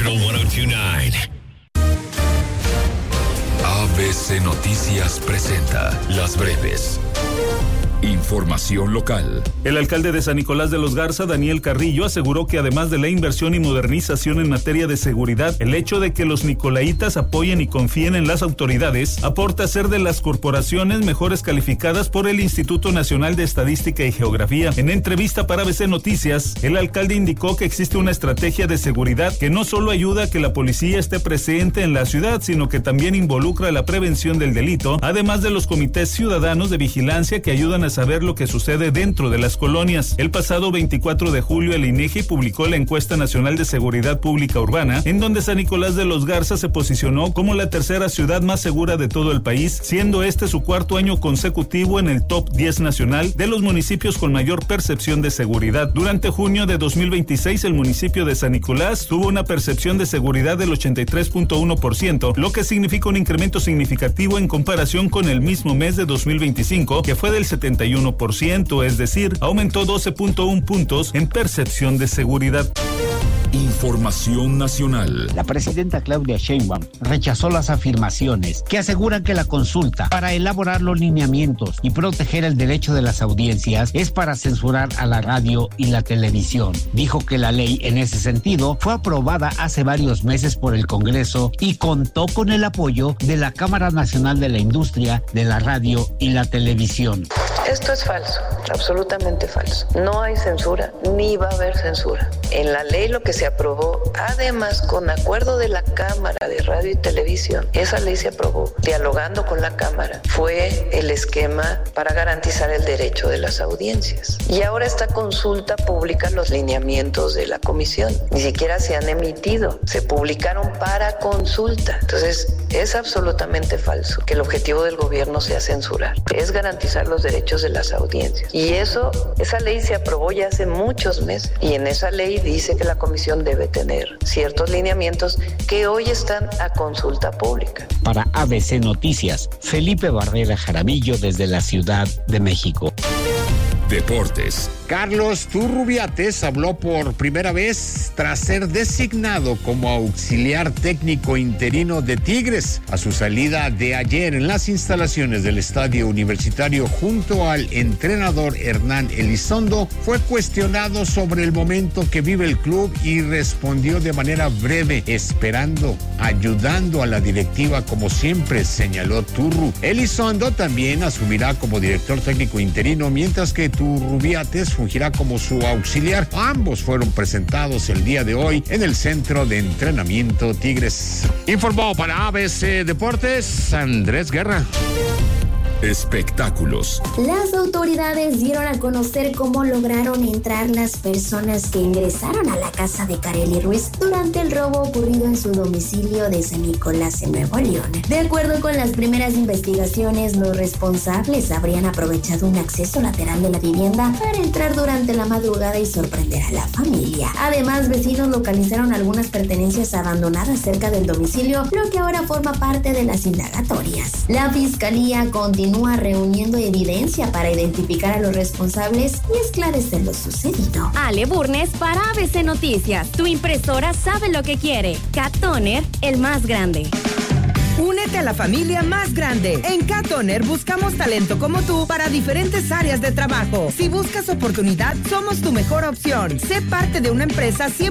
Channel 1029. ABC Noticias presenta Las Breves. Información local. El alcalde de San Nicolás de los Garza, Daniel Carrillo, aseguró que además de la inversión y modernización en materia de seguridad, el hecho de que los nicolaitas apoyen y confíen en las autoridades aporta ser de las corporaciones mejores calificadas por el Instituto Nacional de Estadística y Geografía. En entrevista para ABC Noticias, el alcalde indicó que existe una estrategia de seguridad que no solo ayuda a que la policía esté presente en la ciudad, sino que también involucra la prevención del delito, además de los comités ciudadanos de vigilancia que ayudan a saber lo que sucede dentro de las colonias. El pasado 24 de julio el INEGI publicó la Encuesta Nacional de Seguridad Pública Urbana, en donde San Nicolás de los Garza se posicionó como la tercera ciudad más segura de todo el país, siendo este su cuarto año consecutivo en el top 10 nacional de los municipios con mayor percepción de seguridad. Durante junio de 2026 el municipio de San Nicolás tuvo una percepción de seguridad del 83.1%, lo que significa un incremento significativo en comparación con el mismo mes de 2025, que fue del 71%, es decir, aumentó 12.1 puntos en percepción de seguridad. Información nacional. La presidenta Claudia Sheinbaum rechazó las afirmaciones que aseguran que la consulta para elaborar los lineamientos y proteger el derecho de las audiencias es para censurar a la radio y la televisión. Dijo que la ley en ese sentido fue aprobada hace varios meses por el Congreso y contó con el apoyo de la Cámara Nacional de la Industria de la Radio y la Televisión. Esto es falso, absolutamente falso. No hay censura, ni va a haber censura. En la ley lo que se aprobó, además con acuerdo de la Cámara de Radio y Televisión, esa ley se aprobó dialogando con la Cámara, fue el esquema para garantizar el derecho de las audiencias. Y ahora esta consulta pública los lineamientos de la comisión, ni siquiera se han emitido, se publicaron para consulta. Entonces es absolutamente falso que el objetivo del gobierno sea censurar, es garantizar los derechos de las audiencias. Y esa ley se aprobó ya hace muchos meses, y en esa ley dice que la comisión debe tener ciertos lineamientos que hoy están a consulta pública. Para ABC Noticias, Felipe Barrera Jaramillo desde la Ciudad de México. Deportes. Carlos Turrubiates habló por primera vez tras ser designado como auxiliar técnico interino de Tigres. A su salida de ayer en las instalaciones del Estadio Universitario junto al entrenador Hernán Elizondo, fue cuestionado sobre el momento que vive el club y respondió de manera breve, esperando, ayudando a la directiva como siempre, señaló Turru. Elizondo también asumirá como director técnico interino, mientras que Turrubiates fungirá como su auxiliar. Ambos fueron presentados el día de hoy en el Centro de Entrenamiento Tigres. Informó para ABC Deportes, Andrés Guerra. Espectáculos. Las autoridades dieron a conocer cómo lograron entrar las personas que ingresaron a la casa de Karely Ruiz durante el robo ocurrido en su domicilio de San Nicolás, en Nuevo León. De acuerdo con las primeras investigaciones, los responsables habrían aprovechado un acceso lateral de la vivienda para entrar durante la madrugada y sorprender a la familia. Además, vecinos localizaron algunas pertenencias abandonadas cerca del domicilio, lo que ahora forma parte de las indagatorias. La fiscalía continúa reuniendo evidencia para identificar a los responsables y esclarecer lo sucedido. Ale Burnes para ABC Noticias. Tu impresora sabe lo que quiere. Cat Toner, el más grande. Únete a la familia más grande. En Cat Toner buscamos talento como tú para diferentes áreas de trabajo. Si buscas oportunidad, somos tu mejor opción. Sé parte de una empresa